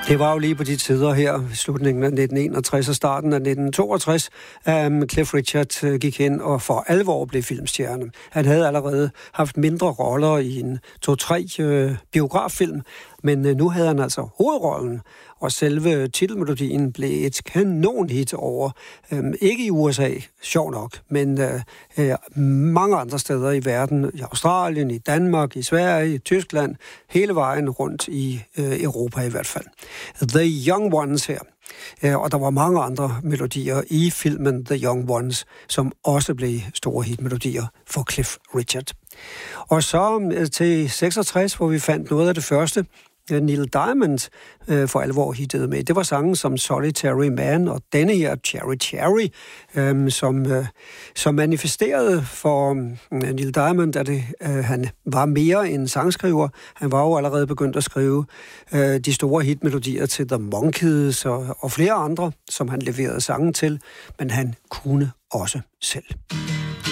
Det var jo lige på de tider her, slutningen af 1961 og starten af 1962, Cliff Richard gik hen og for alvor blev filmstjerne. Han havde allerede haft mindre roller i en 2-3 biograffilm, men nu havde han altså hovedrollen, og selve titelmelodien blev et kanonhit over, ikke i USA, sjov nok, men mange andre steder i verden, i Australien, i Danmark, i Sverige, i Tyskland, hele vejen rundt i Europa i hvert fald. The Young Ones her. Og der var mange andre melodier i filmen The Young Ones, som også blev store hitmelodier for Cliff Richard. Og så til 66, hvor vi fandt noget af det første, Neil Diamond for alvor hittede med. Det var sangen som Solitary Man og denne her Cherry Cherry, som manifesterede for Neil Diamond, at han var mere en sangskriver. Han var jo allerede begyndt at skrive de store hitmelodier til The Monkees og flere andre, som han leverede sangen til, men han kunne også selv.